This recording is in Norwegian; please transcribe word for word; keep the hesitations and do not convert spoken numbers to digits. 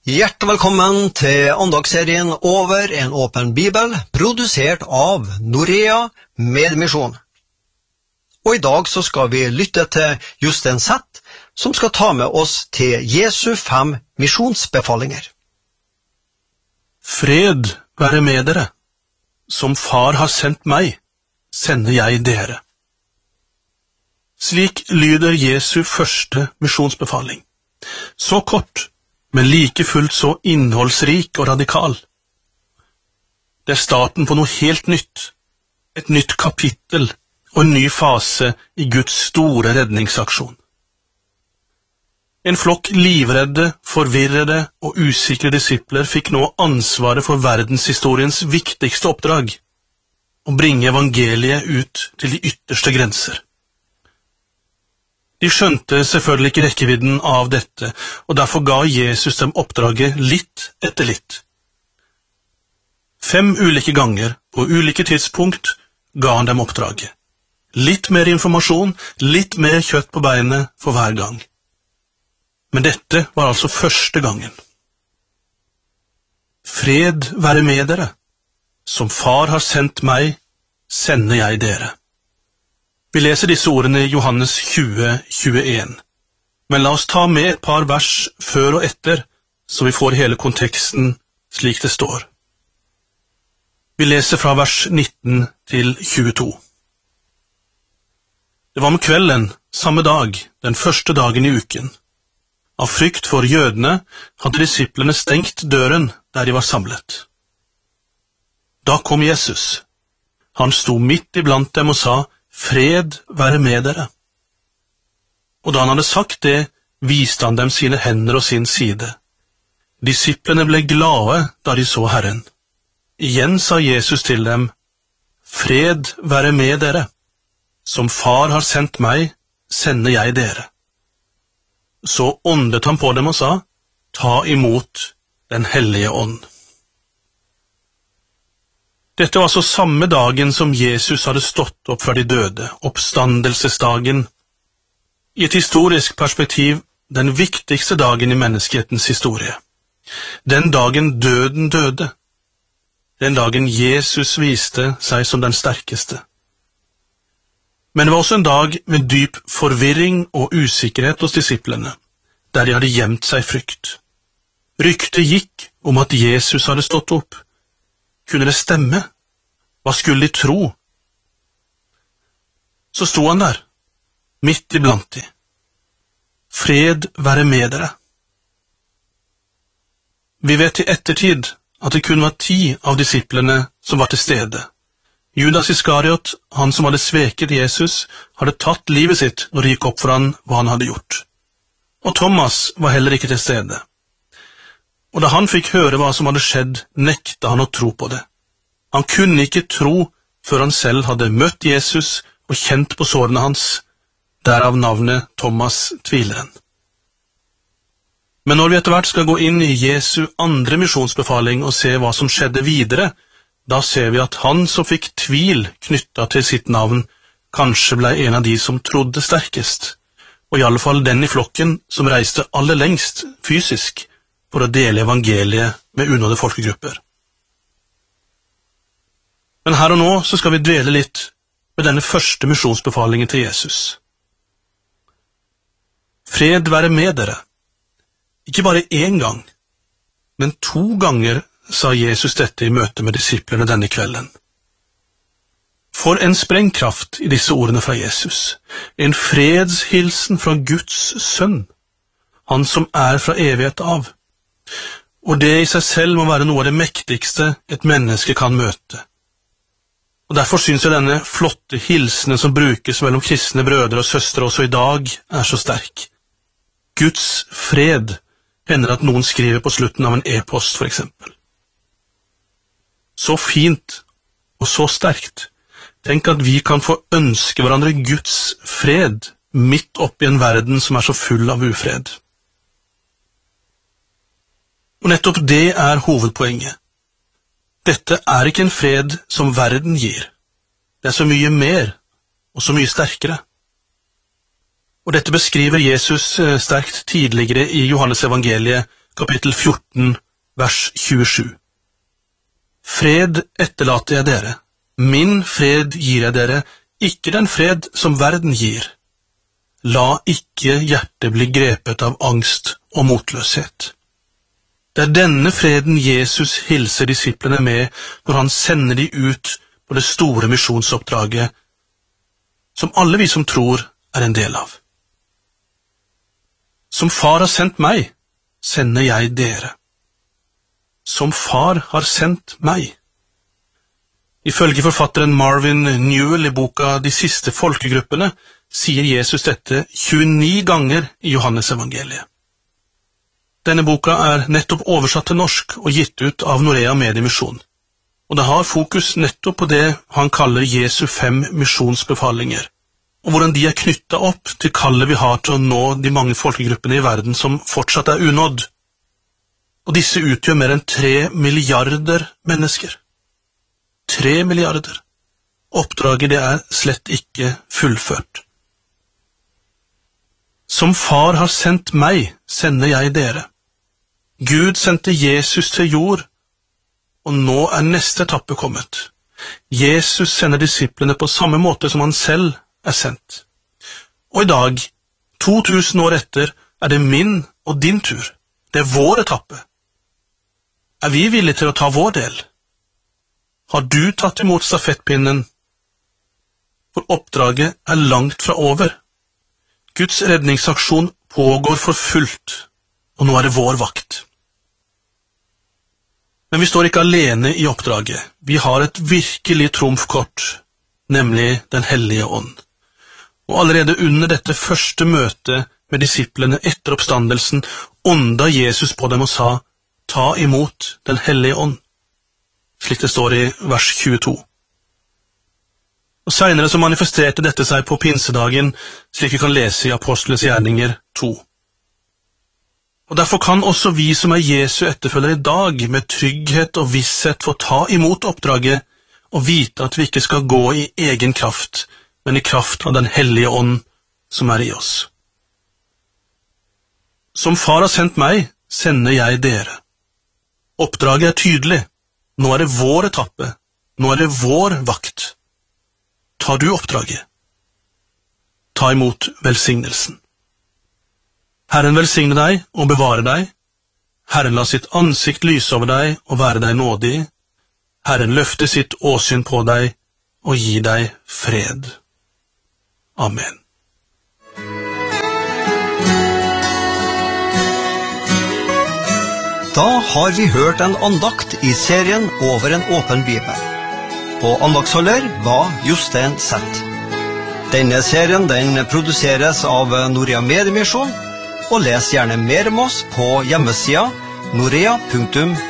Hjertelig velkommen til andagsserien Over en åpen bibel, produsert av Norea Medmisjon. Og i dag så skal vi lytte til Jostein Seth, som skal ta med oss til Jesu fem misjonsbefalinger. Fred være med dere. Som far har sendt meg, sender jeg dere. Slik lyder Jesu første misjonsbefaling. Så kort, men like fullt så innholdsrik og radikal. Det er starten på noe helt nytt, et nytt kapittel og en ny fase i Guds store redningsaksjon. En flokk livredde, forvirrede og usikre disipler fikk nå ansvaret for verdenshistoriens viktigste oppdrag, å bringe evangeliet ut til de ytterste grenser. De skjønte selvfølgelig ikke rekkevidden av dette, og derfor ga Jesus dem oppdraget litt etter litt. Fem ulike ganger, på ulike tidspunkt, ga han dem oppdraget. Litt mer informasjon, litt mer kjøtt på beinet for hver gang. Men dette var altså første gangen. Fred være med dere. Som far har sendt meg, sender jeg dere. Vi leser disse ordene i Johannes tjue tjueen, men la oss ta med et par vers før og etter, så vi får hele konteksten slik det står. Vi leser fra vers nitten til tjueto. Det var om kvelden, samme dag, den første dagen i uken. Av frykt for jødene hadde disiplene stengt døren der de var samlet. Da kom Jesus. Han sto midt iblant dem og sa, «Fred være med dere». Og da han hadde sagt det, viste han dem sine hender og sin side. Disiplene ble glade da de så Herren. Igjen sa Jesus til dem, «Fred være med dere. Som far har sendt meg, sender jeg dere». Så åndet han på dem og sa, «Ta imot den hellige ånd». Dette var så samme dagen som Jesus hadde stått opp fra de døde, oppstandelsesdagen. I et historisk perspektiv, den viktigste dagen i menneskehetens historie. Den dagen døden døde. Den dagen Jesus viste seg som den sterkeste. Men det var også en dag med dyp forvirring og usikkerhet hos disiplene, der de hadde gjemt seg frykt. Ryktet gikk om at Jesus hadde stått opp. Kunne det stemme? Hva skulle de tro? Så sto han der, midt iblant de. Fred være med dere. Vi vet i ettertid at det kun var ti av disiplene som var til stede. Judas Iskariot, han som hadde sveket Jesus, hadde tatt livet sitt når det gikk opp for han hva han hadde gjort. Og Thomas var heller ikke til stede. Og da han fikk høre hva som hadde skjedd, nekta han å tro på det. Han kunne ikke tro før han selv hadde møtt Jesus og kjent på sårene hans, derav navnet Thomas tvileren. Men når vi etter hvert skal gå inn i Jesu andre misjonsbefaling og se hva som skjedde videre, da ser vi at han som fikk tvil knyttet til sitt navn, kanskje ble en av de som trodde sterkest, og i alle fall den i flokken som reiste aller lengst fysisk for å dele evangeliet med unådde folkegrupper. Men her og nå så skal vi dvele litt med denne første misjonsbefalingen til Jesus. Fred være med dere. Ikke bare én gang, men to ganger sa Jesus dette i møte med disiplene denne kvelden. For en sprengkraft i disse ordene fra Jesus, en fredshilsen fra Guds sønn, han som er fra evighet av. Og det i seg selv må være noe av det mektigste et menneske kan møte. Og derfor synes jeg denne flotte hilsene som brukes mellom kristne brødre og søstre også i dag er så sterk. Guds fred hender at noen skriver på slutten av en e-post for eksempel. Så fint og så sterkt. Tenk at vi kan få ønske hverandre Guds fred midt oppi en verden som er så full av ufred. Og nettopp det er hovedpoenget. Dette er ikke en fred som verden gir. Det er så mye mer og så mye sterkere. Og dette beskriver Jesus sterkt tidligere i Johannes evangeliet, kapittel fjorten, vers tjuesju. Fred etterlater jeg dere, min fred gir jeg dere, ikke den fred som verden gir. La ikke hjertet bli grepet av angst og motløshet. Det er denne freden Jesus hilser disiplene med når han sender de ut på det store misjonsoppdraget, som alle vi som tror er en del av. Som far har sendt meg, sender jeg dere. Som far har sendt meg. Ifølge forfatteren Marvin Newell i boka De siste folkegruppene, sier Jesus dette tjueni ganger i Johannes evangeliet. Denne boka er nettopp oversatt til norsk og gitt ut av Norea Mediemisjon, og det har fokus nettopp på det han kaller Jesu fem misjonsbefalinger, og hvordan de er knyttet opp til kallet vi har til å nå de mange folkegruppene i verden som fortsatt er unådd. Og disse utgjør mer enn tre milliarder mennesker. Tre milliarder. Oppdraget det er slett ikke fullført. Som far har sendt meg, sender jeg dere. Gud sendte Jesus til jord, og nå er neste etappe kommet. Jesus sender disiplene på samme måte som han selv er sendt. Og i dag, to tusen år etter, er det min og din tur. Det er vår etappe. Er vi villige til å ta vår del? Har du tatt imot stafettpinnen? For oppdraget er langt fra over. Guds redningsaksjon pågår for fullt, og nå er det vår vakt. Men vi står ikke alene i oppdraget. Vi har et virkelig trumfkort, nemlig Den hellige ånd. Og allerede under dette første møtet med disiplene etter oppstandelsen, ånda Jesus på dem og sa, ta imot Den hellige ånd, slik det står i vers tjueto. Og senere så manifesterte dette seg på pinsedagen, slik vi kan lese i Apostlenes gjerninger to. Og derfor kan også vi som er Jesu etterfølgere i dag, med trygghet og visshet få ta imot oppdraget, og vite at vi ikke skal gå i egen kraft, men i kraft av Den hellige ånd som er i oss. Som far har sendt meg, sender jeg dere. Oppdraget er tydelig. Nå er det vår etappe. Nå er det vår vakt. Tar du oppdraget? Ta imot velsignelsen. Herren velsigne deg og bevare deg. Herren la sitt ansikt lyse over deg og være deg nådig. Herren løfte sitt åsyn på deg og gi deg fred. Amen. Da har vi hørt en andakt i serien Over en åpen bibel. På andaktsholder var Jostein Sett. Denne serien den produseres av Norea Mediemisjon, og les gjerne mer om oss på hjemmesida norea punktum